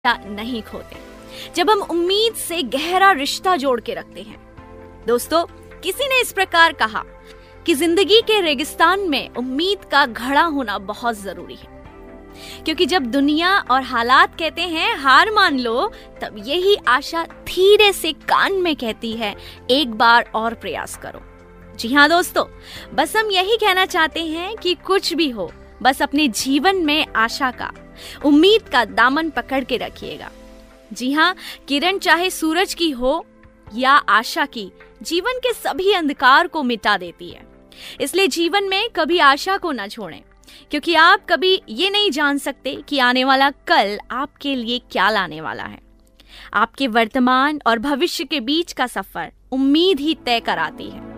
नहीं खोते जब हम उम्मीद से गहरा रिश्ता जोड़ के रखते हैं। दोस्तों, किसी ने इस प्रकार कहा कि जिंदगी के रेगिस्तान में उम्मीद का घड़ा होना बहुत जरूरी है, क्योंकि जब दुनिया और हालात कहते हैं हार मान लो, तब यही आशा धीरे से कान में कहती है एक बार और प्रयास करो। जी हाँ दोस्तों, बस हम यही कहना चाहते हैं कि कुछ भी हो, बस अपने जीवन में आशा का, उम्मीद का दामन पकड़ के रखिएगा। जी हाँ, किरण चाहे सूरज की हो या आशा की, जीवन के सभी अंधकार को मिटा देती है। इसलिए जीवन में कभी आशा को ना छोड़ें, क्योंकि आप कभी ये नहीं जान सकते कि आने वाला कल आपके लिए क्या लाने वाला है। आपके वर्तमान और भविष्य के बीच का सफर उम्मीद ही तय कराती है।